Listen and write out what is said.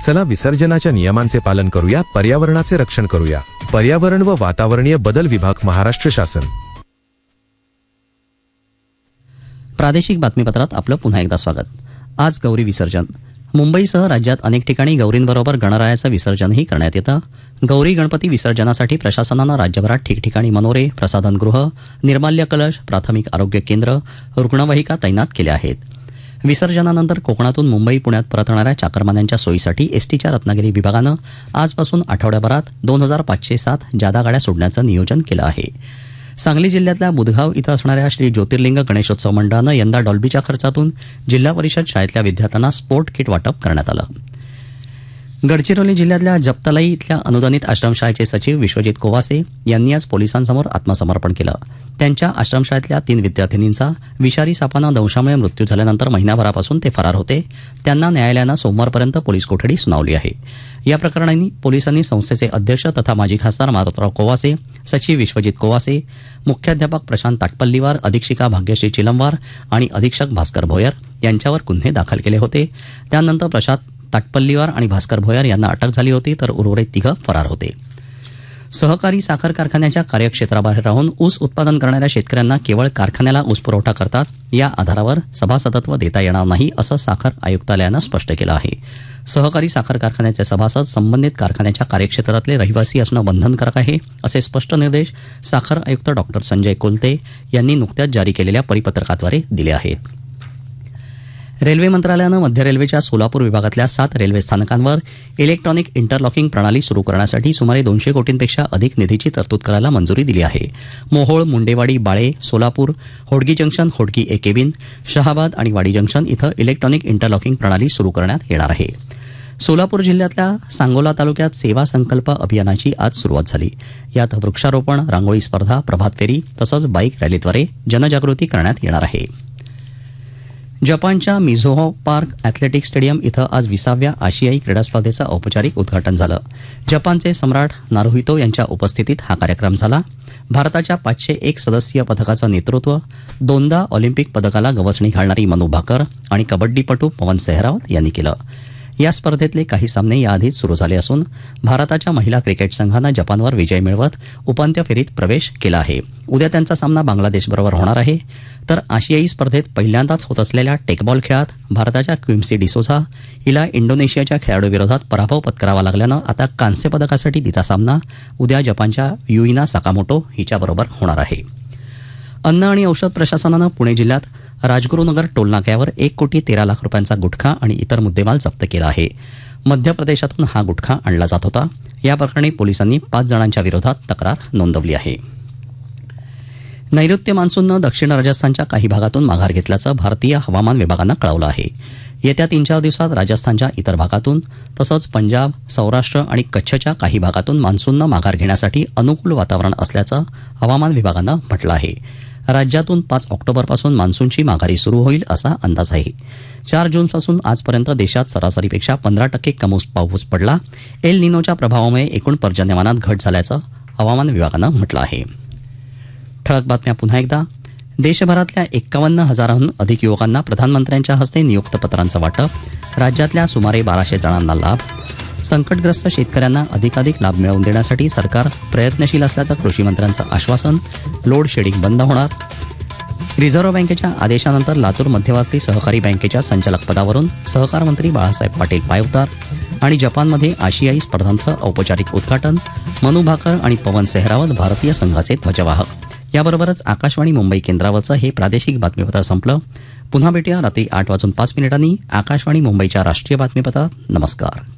चला विसर्जनाच्या नियमांचे पालन करूया, पर्यावरणाचे रक्षण करूया. पर्यावरण व वातावरणीय बदल विभाग, महाराष्ट्र शासन. प्रादेशिक बातमीपत्रात आपलं पुन्हा एकदा स्वागत. आज गौरी विसर्जन. मुंबईसह राज्यात अनेक ठिकाणी गौरींबरोबर गणरायाचं विसर्जनही करण्यात येतं. गौरी गणपती विसर्जनासाठी प्रशासनानं राज्यभरात ठिकठिकाणी मनोरे, प्रसाधनगृह, निर्माल्य कलश, प्राथमिक आरोग्य केंद्र, रुग्णवाहिका तैनात केल्या आहेत. विसर्जनानंतर कोकणातून मुंबई, पुण्यात परतणाऱ्या चाकरमान्यांच्या सोयीसाठी एसटीच्या रत्नागिरी विभागानं आजपासून आठवड्याभरात 2507 जादा गाड्या सोडण्याचं नियोजन केलं आहे. सांगली जिल्ह्यातल्या बुधगाव इथं असणाऱ्या श्री ज्योतिर्लिंग गणेशोत्सव मंडळानं यंदा डॉल्बीच्या खर्चातून जिल्हा परिषद शाळेतल्या विद्यार्थ्यांना स्पोर्ट किट वाटप करण्यात आलं. गडचिरोली जिल्ह्यातल्या जपतलाई इथल्या अनुदानित आश्रमशाळेचे सचिव विश्वजित कोवासे यांनी आज पोलिसांसमोर आत्मसमर्पण केलं. त्यांच्या आश्रमशाळेतल्या 3 विद्यार्थिनींचा विषारी सापानं दंशामुळे मृत्यू झाल्यानंतर महिनाभरापासून ते फरार होते. त्यांना न्यायालयानं सोमवारपर्यंत पोलीस कोठडी सुनावली आहे. या प्रकरणी पोलिसांनी संस्थेचे अध्यक्ष तथा माजी खासदार मारुतराव कोवासे, सचिव विश्वजित कोवासे, मुख्याध्यापक प्रशांत ताटपल्लीवार, अधीक्षिका भाग्यश्री चिलमवार आणि अधीक्षक भास्कर भोयर यांच्यावर गुन्हे दाखल केले होते. त्यानंतर प्रशांत ताटपल्लीवार आणि भास्कर भोयर यांना अटक झाली होती, तर उर्वरित 3 फरार होते. सहकारी साखर कारखान्याच्या कार्यक्षेत्राबाहेर राहून ऊस उत्पादन करणाऱ्या शेतकऱ्यांना केवळ कारखान्याला ऊस पुरवठा करतात या आधारावर सभासदत्व देता येणार नाही, असं साखर आयुक्तालयानं स्पष्ट केलं आहे. सहकारी साखर कारखान्याचे सभासद संबंधित कारखान्याच्या कार्यक्षेत्रातले रहिवासी असणं बंधनकारक आहे, असे स्पष्ट निर्देश साखर आयुक्त डॉ. संजय कोलते यांनी नुकत्याच जारी केलेल्या परिपत्रकाद्वारे दिले आहेत. रेल्वे मंत्रालयानं मध्य रेल्वेच्या सोलापूर विभागातल्या 7 रेल्वे स्थानकांवर इलेक्ट्रॉनिक इंटरलॉकिंग प्रणाली सुरू करण्यासाठी सुमारे 200 कोटींपेक्षा अधिक निधीची तरतूद करायला मंजुरी दिली आहे. मोहोळ, मुंडेवाडी, बाळे, सोलापूर, होडगी जंक्शन, होडगी ए केबिन, शहाबाद आणि वाडी जंक्शन इथं इलेक्ट्रॉनिक इंटरलॉकिंग प्रणाली सुरू करण्यात येणार आहे. सोलापूर जिल्ह्यातल्या सांगोला तालुक्यात सेवा संकल्प अभियानाची आज सुरुवात झाली. यात वृक्षारोपण, रांगोळी स्पर्धा, प्रभात फेरी तसंच बाईक रॅलीद्वारे जनजागृती करण्यात येणार आहे. जपानच्या मिझोहो पार्क अॅथलेटिक स्टेडियम इथं आज 20व्या आशियाई क्रीडा स्पर्धेचं औपचारिक उद्घाटन झालं. जपानचे सम्राट नारुहितो यांच्या उपस्थितीत हा कार्यक्रम झाला. भारताच्या 501 सदस्यीय पथकाचं नेतृत्व 2दा ऑलिम्पिक पदकाला गवसणी घालणारी मनू भाकर आणि कबड्डीपटू पवन सेहरावत यांनी केलं. या स्पर्धेतले काही सामने याआधीच सुरू झाले असून भारताच्या महिला क्रिकेट संघानं जपानवर विजय मिळवत उपांत्य फेरीत प्रवेश केला आहे. उद्या त्यांचा सामना बांगलादेशबरोबर होणार आहे. तर आशियाई स्पर्धेत पहिल्यांदाच होत असलेल्या टेकबॉल खेळात भारताच्या क्विम्सी डिसोझा हिला इंडोनेशियाच्या खेळाडूविरोधात पराभव पत्करावा लागल्यानं आता कांस्य पदकासाठी तिचा सामना उद्या जपानच्या युइना साकामोटो हिच्याबरोबर होणार आहे. अन्न आणि औषध प्रशासनानं पुणे जिल्ह्यात राजगुरुनगर टोलनाक्यावर 1,13 लाख रुपयांचा गुटखा आणि इतर मुद्देमाल जप्त केला आहे. मध्य प्रदेशातून हा गुटखा आणला जात होता. या प्रकरणी पोलिसांनी 5 जणांच्या विरोधात तक्रार नोंदवली आहे. नैऋत्य मान्सूननं दक्षिण राजस्थानच्या काही भागातून माघार घेतल्याचं भारतीय हवामान विभागानं कळवलं आहे. येत्या 3-4 दिवसात राजस्थानच्या इतर भागातून तसंच पंजाब, सौराष्ट्र आणि कच्छच्या काही भागातून मान्सूननं माघार घेण्यासाठी अनुकूल वातावरण असल्याचं हवामान विभागानं म्हटलं आहे. राज्यातून 5 ऑक्टोबरपासून मान्सूनची माघारी सुरू होईल असा अंदाज आहे. 4 जूनपासून आजपर्यंत देशात सरासरीपेक्षा 15% कमी पाऊस पडला. एल निनोच्या प्रभावामुळे एकूण पर्जन्यमानात घट झाल्याचं हवामान विभागानं म्हटलं आहे. ठळक बातम्या पुन्हा एकदा. देशभरातल्या 51,000हून अधिक युवकांना प्रधानमंत्र्यांच्या हस्ते नियुक्तपत्रांचं वाटप. राज्यातल्या सुमारे 1200 जणांना लाभ. संकटग्रस्त शेतकऱ्यांना अधिकाधिक लाभ मिळवून देण्यासाठी सरकार प्रयत्नशील असल्याचं कृषीमंत्र्यांचं आश्वासन. लोड शेडिंग बंद होणार. रिझर्व्ह बँकेच्या आदेशानंतर लातूर मध्यवर्ती सहकारी बँकेच्या संचालक पदावरून सहकार मंत्री बाळासाहेब पाटील पायउतार. आणि जपानमध्ये आशियाई स्पर्धांचं औपचारिक उद्घाटन. मनू भाकर आणि पवन सेहरावत भारतीय संघाचे ध्वजवाहक. याबरोबरच आकाशवाणी मुंबई केंद्रावरचं हे प्रादेशिक बातमीपत्र संपलं. पुन्हा भेटूया रात्री 8:05 आकाशवाणी मुंबईच्या राष्ट्रीय बातमीपत्रात. नमस्कार.